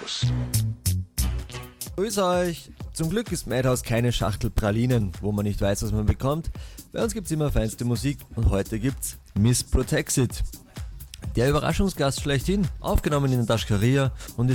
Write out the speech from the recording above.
Madhouse. Grüß euch! Zum Glück ist Madhouse keine Schachtel Pralinen, wo man nicht weiß, was man bekommt. Bei uns gibt's immer feinste Musik und heute gibt's Miss Protexit. Der Überraschungsgast schlechthin, aufgenommen in der Taschkaria und